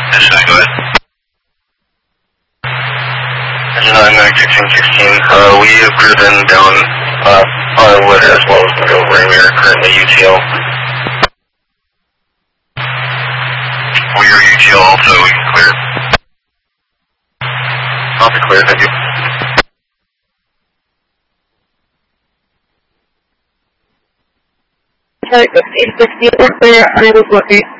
Yes, sir, go ahead. Engine 9, 1616. We have driven down Hollywood as well as Middle Rainier, currently UTL. We are UTL also, we can clear. Copy, clear, thank you. Sorry, 1560, clear, unable to locate.